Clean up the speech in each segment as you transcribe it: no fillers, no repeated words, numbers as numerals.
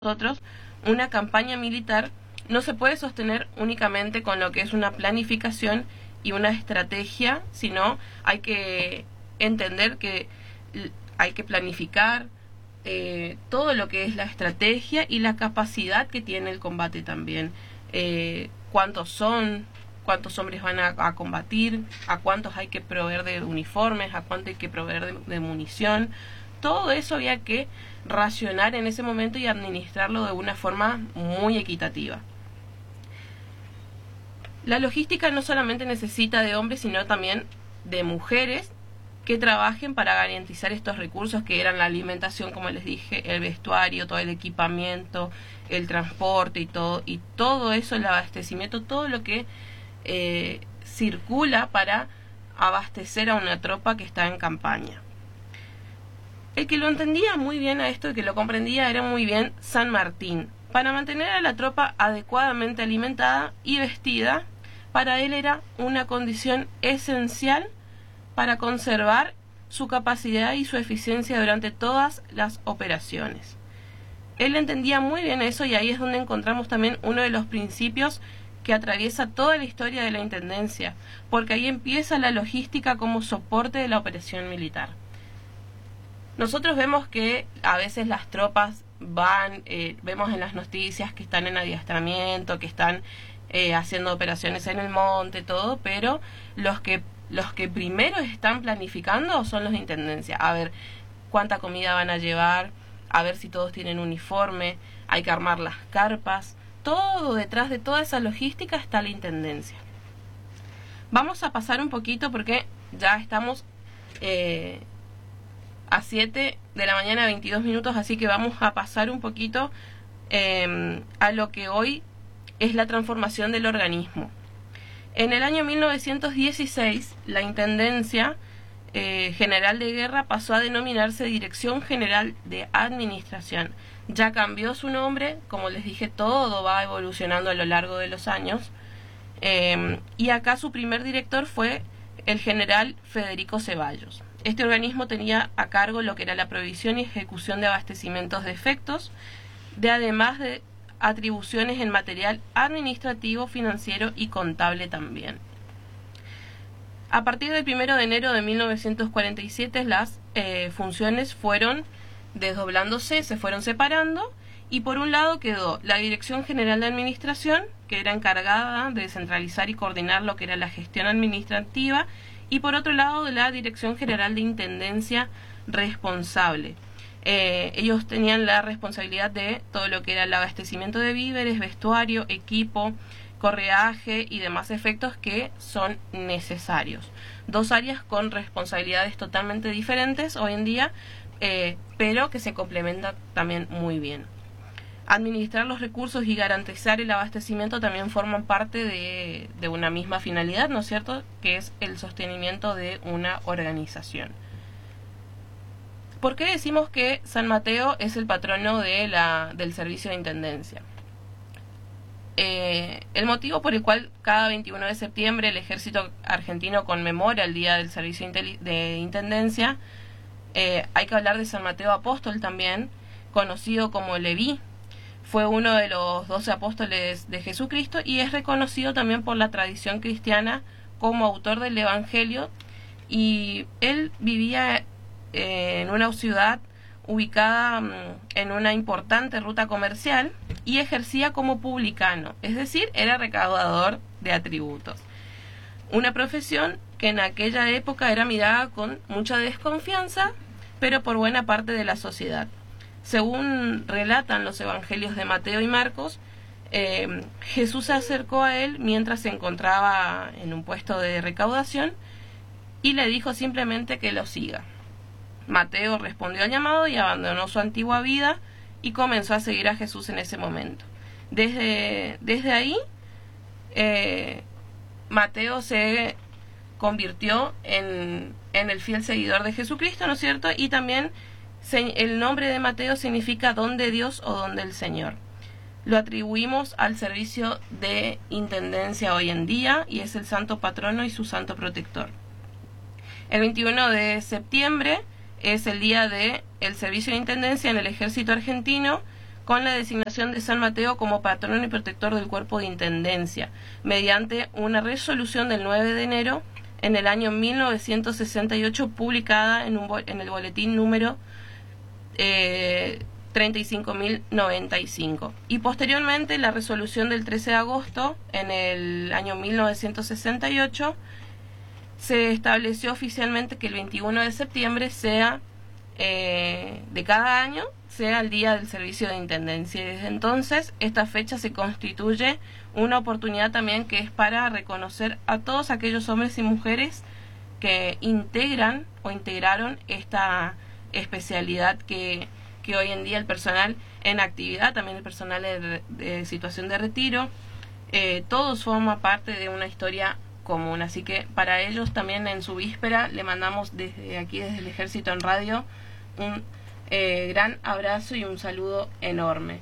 nosotros, una campaña militar no se puede sostener únicamente con lo que es una planificación y una estrategia, sino hay que entender que hay que planificar todo lo que es la estrategia y la capacidad que tiene el combate también. ¿Cuántos hombres van a combatir? ¿A cuántos hay que proveer de uniformes? ¿A cuánto hay que proveer de munición? Todo eso había que racionar en ese momento y administrarlo de una forma muy equitativa. La logística no solamente necesita de hombres, sino también de mujeres que trabajen para garantizar estos recursos que eran la alimentación, como les dije, el vestuario, todo el equipamiento, el transporte y todo eso, el abastecimiento, todo lo que circula para abastecer a una tropa que está en campaña. El que lo entendía muy bien a esto y que lo comprendía era muy bien San Martín. Para mantener a la tropa adecuadamente alimentada y vestida, para él era una condición esencial para conservar su capacidad y su eficiencia durante todas las operaciones. Él entendía muy bien eso y ahí es donde encontramos también uno de los principios que atraviesa toda la historia de la Intendencia, porque ahí empieza la logística como soporte de la operación militar. Nosotros vemos que a veces las tropas van, vemos en las noticias que están en adiestramiento, que están haciendo operaciones en el monte, todo, pero los que primero están planificando son los de Intendencia. A ver cuánta comida van a llevar, a ver si todos tienen uniforme, hay que armar las carpas, todo detrás de toda esa logística está la Intendencia. Vamos a pasar un poquito porque ya estamos a 7 de la mañana, 22 minutos, así que vamos a pasar un poquito a lo que hoy es la transformación del organismo. En el año 1916, la Intendencia General de Guerra pasó a denominarse Dirección General de Administración. Ya cambió su nombre, como les dije, todo va evolucionando a lo largo de los años. Y acá su primer director fue el general Federico Ceballos. Este organismo tenía a cargo lo que era la provisión y ejecución de abastecimientos de efectos, además de atribuciones en material administrativo, financiero y contable también. A partir del 1 de enero de 1947 las funciones fueron desdoblándose, se fueron separando, y por un lado quedó la Dirección General de Administración, que era encargada de centralizar y coordinar lo que era la gestión administrativa, y por otro lado la Dirección General de Intendencia responsable. Ellos tenían la responsabilidad de todo lo que era el abastecimiento de víveres, vestuario, equipo, correaje y demás efectos que son necesarios. Dos áreas con responsabilidades totalmente diferentes hoy en día, pero que se complementan también muy bien. Administrar los recursos y garantizar el abastecimiento también forman parte de una misma finalidad, ¿no es cierto?, que es el sostenimiento de una organización. ¿Por qué decimos que San Mateo es el patrono del servicio de Intendencia? El motivo por el cual cada 21 de septiembre el ejército argentino conmemora el Día del Servicio de Intendencia, hay que hablar de San Mateo Apóstol también, conocido como Leví. Fue uno de los 12 apóstoles de Jesucristo y es reconocido también por la tradición cristiana como autor del Evangelio, y él vivía en una ciudad ubicada en una importante ruta comercial y ejercía como publicano, es decir, era recaudador de atributos. Una profesión que en aquella época era mirada con mucha desconfianza, pero por buena parte de la sociedad. Según relatan los evangelios de Mateo y Marcos, Jesús se acercó a él mientras se encontraba en un puesto de recaudación y le dijo simplemente que lo siga. Mateo respondió al llamado y abandonó su antigua vida y comenzó a seguir a Jesús en ese momento. Desde ahí, Mateo se convirtió en el fiel seguidor de Jesucristo, ¿no es cierto? Y también el nombre de Mateo significa don de Dios o don del Señor. Lo atribuimos al servicio de Intendencia hoy en día y es el santo patrono y su santo protector. El 21 de septiembre es el día del servicio de Intendencia en el ejército argentino, con la designación de San Mateo como patrón y protector del cuerpo de intendencia, mediante una resolución del 9 de enero en el año 1968, publicada en el boletín número 35.095, y posteriormente la resolución del 13 de agosto en el año 1968 se estableció oficialmente que el 21 de septiembre sea de cada año sea el día del servicio de intendencia, y desde entonces esta fecha se constituye una oportunidad también que es para reconocer a todos aquellos hombres y mujeres que integran o integraron esta especialidad que hoy en día el personal en actividad, también el personal de situación de retiro, todos forman parte de una historia común. Así que para ellos también en su víspera le mandamos desde aquí, desde el Ejército en Radio, un gran abrazo y un saludo enorme.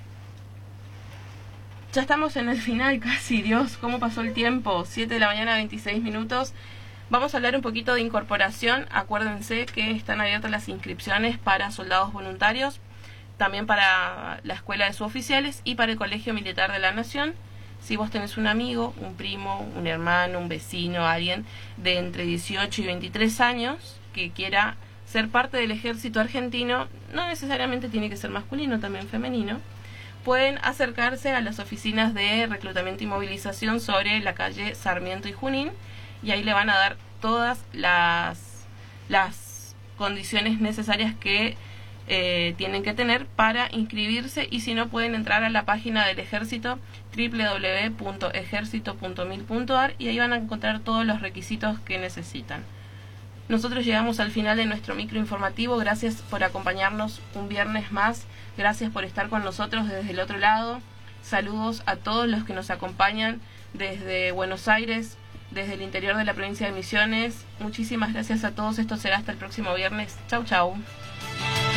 Ya estamos en el final casi, Dios, cómo pasó el tiempo, 7 de la mañana, 26 minutos. Vamos a hablar un poquito de incorporación. Acuérdense que están abiertas las inscripciones para soldados voluntarios, también para la Escuela de Suboficiales y para el Colegio Militar de la Nación. Si vos tenés un amigo, un primo, un hermano, un vecino, alguien de entre 18 y 23 años que quiera ser parte del ejército argentino, no necesariamente tiene que ser masculino, también femenino, pueden acercarse a las oficinas de reclutamiento y movilización sobre la calle Sarmiento y Junín, y ahí le van a dar todas las condiciones necesarias que tienen que tener para inscribirse, y si no pueden entrar a la página del ejército, www.ejercito.mil.ar, y ahí van a encontrar todos los requisitos que necesitan. Nosotros llegamos al final de nuestro microinformativo. Gracias por acompañarnos un viernes más, gracias por estar con nosotros desde el otro lado. Saludos a todos los que nos acompañan desde Buenos Aires, desde el interior de la provincia de Misiones. Muchísimas gracias a todos. Esto será hasta el próximo viernes. Chau, chau.